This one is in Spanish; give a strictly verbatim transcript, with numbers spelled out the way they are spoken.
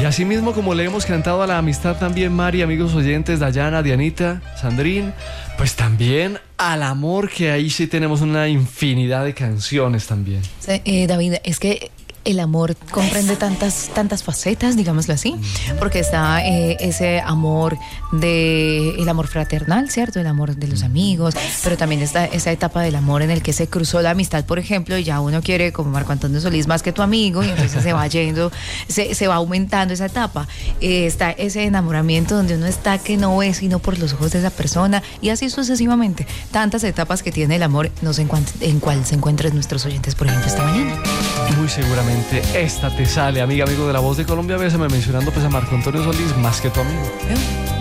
así mismo como le hemos cantado a la amistad también, Mari, amigos oyentes, Dayana, Dianita, Sandrín, pues también al amor, que ahí sí tenemos una infinidad de canciones también. Sí, eh, David, es que el amor comprende tantas, tantas facetas, digámoslo así, porque está eh, ese amor de el amor fraternal, ¿cierto? El amor de los amigos, pero también está esa etapa del amor en el que se cruzó la amistad, por ejemplo, y ya uno quiere, como Marco Antonio Solís, más que tu amigo, y entonces se va yendo, se, se va aumentando esa etapa. Eh, está ese enamoramiento donde uno está que no ve sino por los ojos de esa persona, y así sucesivamente. Tantas etapas que tiene el amor, no sé en, cuan, en cuál se encuentran nuestros oyentes, por ejemplo, esta mañana. Muy seguramente esta te sale, amiga, amigo de La Voz de Colombia. Bésame mencionando pues a Marco Antonio Solís, más que tu amigo. ¿Eh?